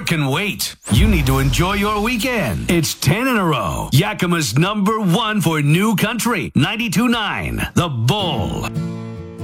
can wait. You need to enjoy your weekend. It's 10 in a row. Yakima's #1 for new country. 92.9 The Bull.